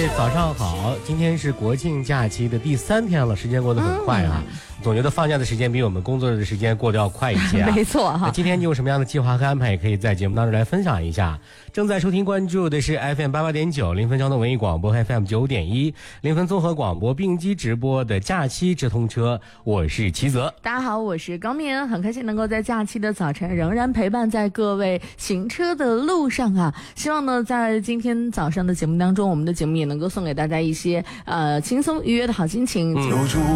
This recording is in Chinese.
早上好，今天是国庆假期的第3天了，时间过得很快啊。总觉得放假的时间比我们工作的时间过得要快一些啊。 没错哈。 今天你有什么样的计划和安排，也可以在节目当中来分享一下。正在收听关注的是 FM 88.9临汾交通文艺广播 FM 9.1临汾综合广播并机直播的假期直通车，我是齐泽。 大家好，我是高敏，很开心能够在假期的早晨仍然陪伴在各位行车的路上啊。希望呢在今天早上的节目当中，我们的节目也能够送给大家一些轻松愉悦的好心情。